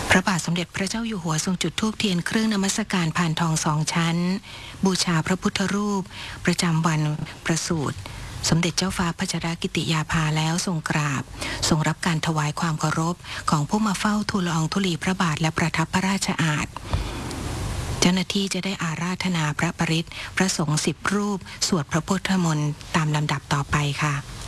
พระบาทสมเด็จพระเจ้าอยู่หัวทรงจุดธูปเทียนเครื่องนมัสการพานทอง2 ชั้นบูชาพระพุทธรูปประจำวันประสูติสมเด็จเจ้าฟ้าพัชรกิติยาภาแล้วทรงกราบทรงรับการถวายความเคารพของผู้มาเฝ้าทูลละอองธุลีพระบาทและประทับพระราชอาสน์เจ้าหน้าที่จะได้อาราธนาพระปริตรพระสงฆ์10 รูปสวดพระพุทธมนต์ตามลำดับต่อไปค่ะ